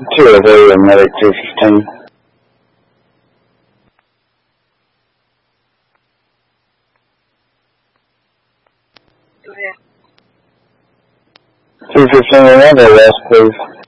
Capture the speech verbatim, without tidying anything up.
two oh three, medic two fifteen. Go ahead. two fifteen, another west, please.